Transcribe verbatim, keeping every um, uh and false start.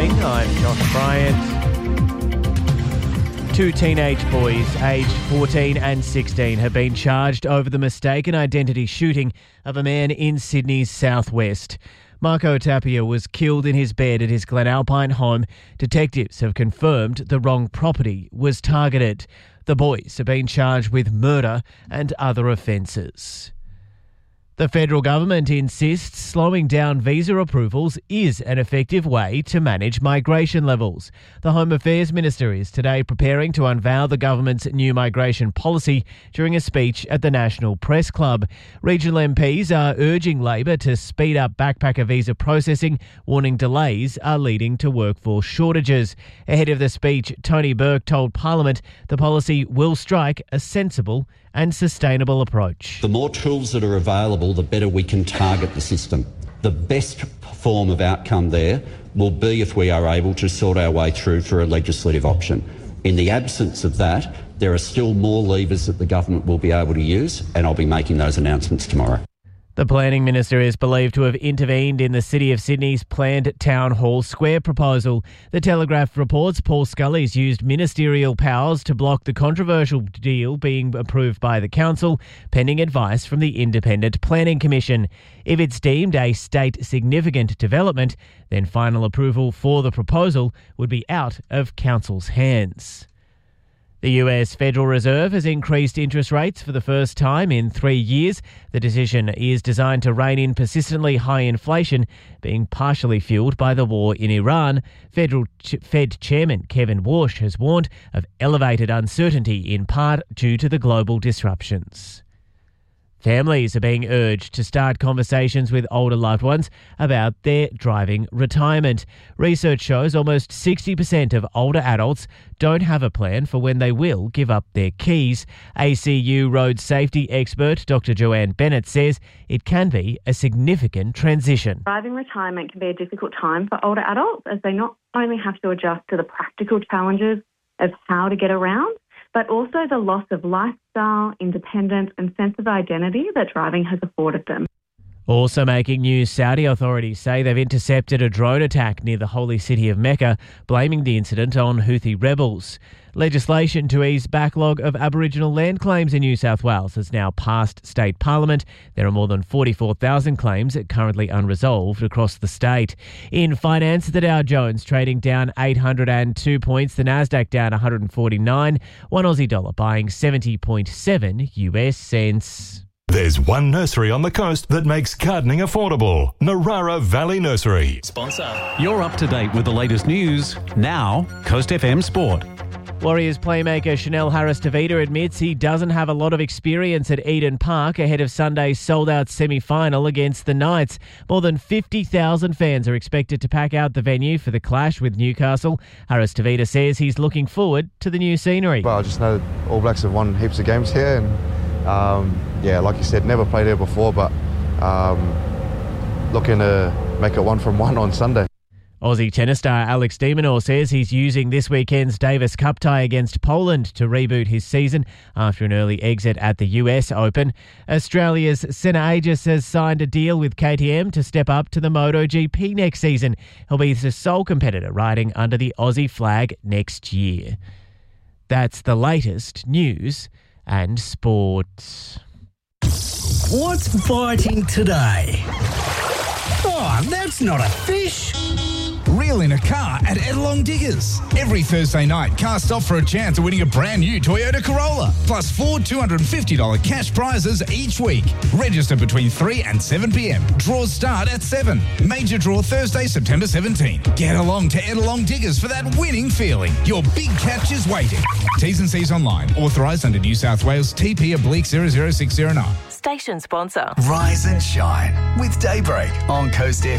morning. I'm Josh Bryant. Two teenage boys aged fourteen and sixteen have been charged over the mistaken identity shooting of a man in Sydney's southwest. Marco Tapia was killed in his bed at his Glenalpine home. Detectives have confirmed the wrong property was targeted. The boys have been charged with murder and other offences. The federal government insists slowing down visa approvals is an effective way to manage migration levels. The Home Affairs Minister is today preparing to unveil the government's new migration policy during a speech at the National Press Club. Regional M Ps are urging Labor to speed up backpacker visa processing, warning delays are leading to workforce shortages. Ahead of the speech, Tony Burke told Parliament the policy will strike a sensible and sustainable approach. The more tools that are available, the better we can target the system. The best form of outcome there will be if we are able to sort our way through for a legislative option. In the absence of that, there are still more levers that the government will be able to use, and I'll be making those announcements tomorrow. The Planning Minister is believed to have intervened in the City of Sydney's planned Town Hall Square proposal. The Telegraph reports Paul Scully's used ministerial powers to block the controversial deal being approved by the council, pending advice from the Independent Planning Commission. If it's deemed a state significant development, then final approval for the proposal would be out of council's hands. The U S Federal Reserve has increased interest rates for the first time in three years. The decision is designed to rein in persistently high inflation, being partially fuelled by the war in Iran. Federal Ch- Fed Chairman Kevin Warsh has warned of elevated uncertainty, in part due to the global disruptions. Families are being urged to start conversations with older loved ones about their driving retirement. Research shows almost sixty percent of older adults don't have a plan for when they will give up their keys. A C U road safety expert Doctor Joanne Bennett says it can be a significant transition. Driving retirement can be a difficult time for older adults, as they not only have to adjust to the practical challenges of how to get around, but also the loss of lifestyle, independence and sense of identity that driving has afforded them. Also making news, Saudi authorities say they've intercepted a drone attack near the holy city of Mecca, blaming the incident on Houthi rebels. Legislation to ease backlog of Aboriginal land claims in New South Wales has now passed state parliament. There are more than forty-four thousand claims currently unresolved across the state. In finance, the Dow Jones trading down eight hundred two points, the Nasdaq down one hundred forty-nine, one Aussie dollar buying seventy point seven U S cents. There's one nursery on the coast that makes gardening affordable. Narara Valley Nursery. Sponsor. You're up to date with the latest news. Now, Coast F M Sport. Warriors playmaker Chanel Harris-Tavita admits he doesn't have a lot of experience at Eden Park ahead of Sunday's sold-out semi-final against the Knights. More than fifty thousand fans are expected to pack out the venue for the clash with Newcastle. Harris-Tavita says he's looking forward to the new scenery. Well, I just know All Blacks have won heaps of games here, and um, yeah, like you said, never played here before, but um, looking to make it one from one on Sunday. Aussie tennis star Alex de Minaur says he's using this weekend's Davis Cup tie against Poland to reboot his season after an early exit at the U S Open. Australia's Senna Aegis has signed a deal with K T M to step up to the MotoGP next season. He'll be the sole competitor riding under the Aussie flag next year. That's the latest news and sport. What's biting today? Oh, that's not a fish. Reel in a car at Edelong Diggers. Every Thursday night, cast off for a chance of winning a brand new Toyota Corolla. Plus four two hundred fifty dollars cash prizes each week. Register between three and seven p.m. Draws start at seven. Major draw Thursday, September seventeenth. Get along to Edelong Diggers for that winning feeling. Your big catch is waiting. T's and C's online. Authorised under New South Wales T P oblique zero zero six zero nine. Station sponsor. Rise and shine with Daybreak on Coast F M.